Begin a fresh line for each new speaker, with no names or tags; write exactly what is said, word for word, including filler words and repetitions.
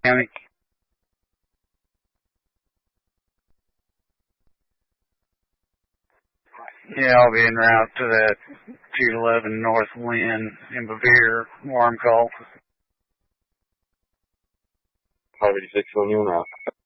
County. Yeah, I'll be en route to that two eleven North Lynn in Bevere, Warm Call.
five eighty-six on you now.